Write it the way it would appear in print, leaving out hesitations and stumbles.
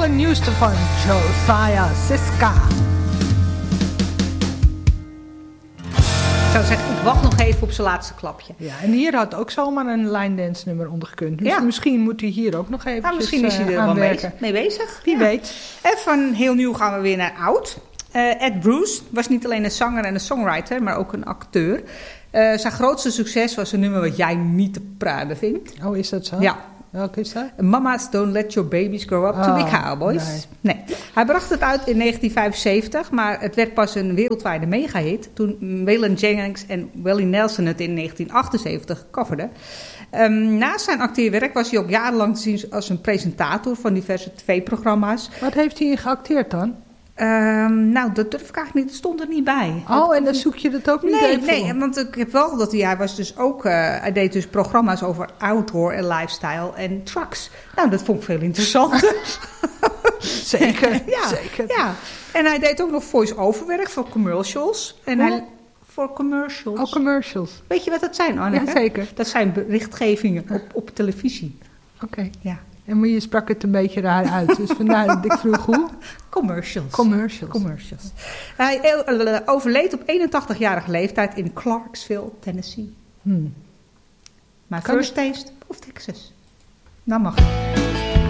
allernieuwste van Josiah Siska. Ik zou zeggen, ik wacht nog even op zijn laatste klapje. Ja, en hier had ook zomaar een line dance nummer onder gekund. Dus ja. Misschien moet hij hier ook nog even misschien is hij er wel mee bezig. Wie weet. En van heel nieuw gaan we weer naar oud. Ed Bruce was niet alleen een zanger en een songwriter, maar ook een acteur. Zijn grootste succes was een nummer wat jij niet te praten vindt. Oh, is dat zo? Ja. Welke is dat? Mama's Don't Let Your Babies Grow Up to Be Cowboys. Nee. Hij bracht het uit in 1975, maar het werd pas een wereldwijde megahit toen Waylon Jennings en Willie Nelson het in 1978 coverden. Naast zijn acteerwerk was hij ook jarenlang te zien als een presentator van diverse tv-programma's. Wat heeft hij in geacteerd dan? Nou, dat durf ik eigenlijk niet. Het stond er niet bij. Oh, en dan zoek je dat ook niet even? Nee, want ik heb wel dat hij was dus ook... hij deed dus programma's over outdoor en lifestyle en trucks. Nou, dat vond ik veel interessanter. Zeker, ja, zeker. Ja, en hij deed ook nog voice-over werk voor commercials. En voor commercials. Oh, commercials. Weet je wat dat zijn, Anneke? Ja, zeker. Dat zijn berichtgevingen op televisie. Oké. Ja. En je sprak het een beetje raar uit, dus vandaar dat ik vroeg hoe. Commercials. Hij overleed op 81-jarige leeftijd in Clarksville, Tennessee. Maar first taste of Texas? Dan mag het.